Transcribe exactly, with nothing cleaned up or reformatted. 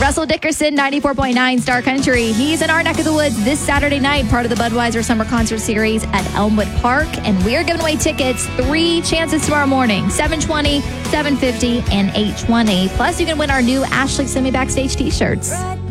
Russell Dickerson, ninety-four point nine Star Country. He's in our neck of the woods this Saturday night, part of the Budweiser Summer Concert Series at Elmwood Park. And we are giving away tickets, three chances tomorrow morning, seven twenty, seven fifty, and eight twenty. Plus, you can win our new Ashley Send Me Backstage t-shirts.